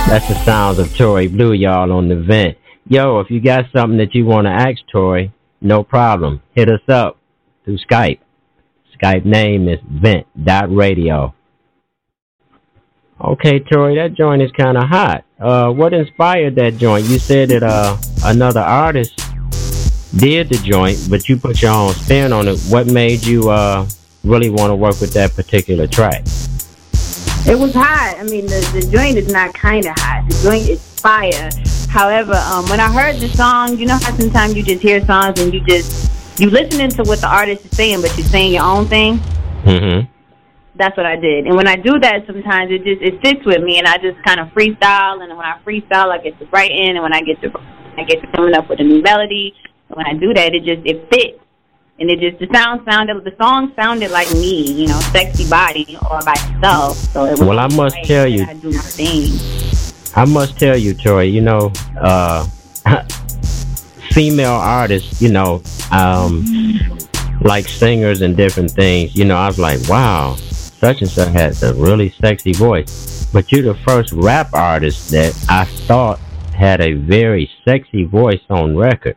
That's the sounds of Tory Blue, y'all, on the vent. Yo, if you got something that you want to ask Tory, no problem. Hit us up through Skype. Skype name is vent.radio. Okay, Tory, that joint is kind of hot. What inspired that joint? You said that another artist did the joint, but you put your own spin on it. What made you really want to work with that particular track? It was hot. I mean, the joint is not kind of hot. The joint is fire. However, when I heard the song, you know how sometimes you just hear songs and you listening to what the artist is saying, but you're saying your own thing? Mm-hmm. That's what I did. And when I do that, sometimes it sticks with me, and I just kind of freestyle. And when I freestyle, I get to writing, and when I get to coming up with a new melody. And when I do that, it fits. And the song sounded like me, you know, sexy body or by itself. So it was well, I must tell you, I do my thing. I must tell you, Tory, you know, female artists, you know, like singers and different things, you know, I was like, wow, such and such has a really sexy voice. But you're the first rap artist that I thought had a very sexy voice on record.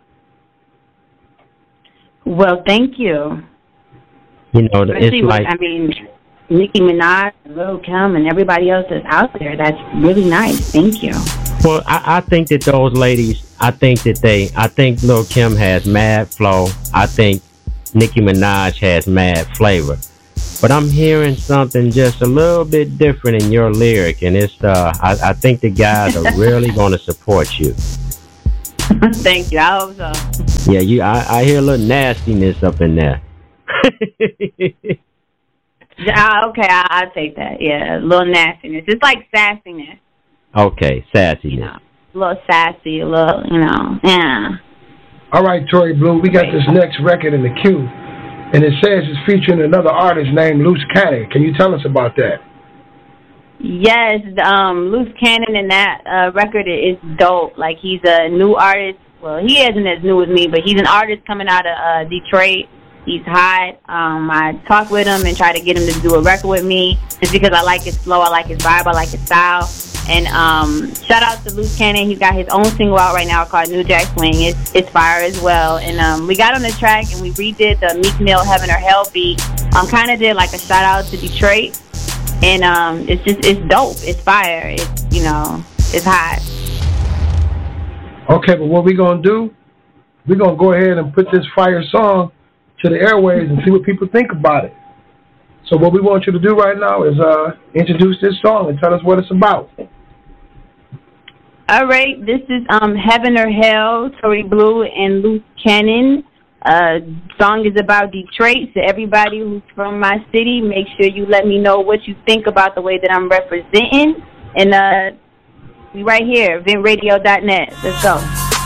Well, thank you. You know, it's like... I mean, Nicki Minaj, Lil Kim, and everybody else that's out there, that's really nice. Thank you. Well, I think that those ladies, I think Lil Kim has mad flow. I think Nicki Minaj has mad flavor. But I'm hearing something just a little bit different in your lyric, and it's I think the guys are really going to support you. Thank you. I hope so. Yeah, I hear a little nastiness up in there. Okay, I'll take that. Yeah, a little nastiness. It's like sassiness. Okay, sassiness. You know, a little sassy, a little, you know, yeah. All right, Tory Blue, we got this next record in the queue, and it says it's featuring another artist named Loose Cannon. Can you tell us about that? Yes, Loose Cannon and that record is dope. Like, he's a new artist. Well, he isn't as new as me, but he's an artist coming out of Detroit. He's hot. I talked with him and tried to get him to do a record with me just because I like his flow, I like his vibe, I like his style. And shout out to Loose Cannon. He's got his own single out right now called New Jack Swing. It's fire as well. And we got on the track and we redid the Meek Mill Heaven or Hell beat. Kind of did like a shout out to Detroit. And it's dope. It's fire. It's, you know, it's hot. Okay, but what we're going to do, we're going to go ahead and put this fire song to the airwaves and see what people think about it. So what we want you to do right now is introduce this song and tell us what it's about. All right, this is Heaven or Hell, Tory Blue and Loose Cannon. Song is about Detroit, so everybody who's from my city, make sure you let me know what you think about the way that I'm representing. And we right here, ventradio.net. Let's go.